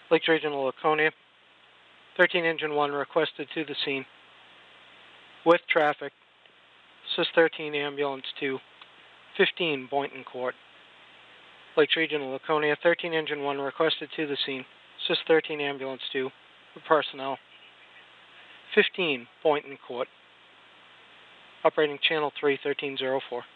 Lakes Regional Laconia, 13 Engine 1 requested to the scene. With traffic, Assist 13 Ambulance 2, 15 Boynton Court. Lakes Regional Laconia, 13 Engine 1 requested to the scene. Assist 13 Ambulance 2 for personnel. 15 Boynton Court. Operating Channel 3, 1304.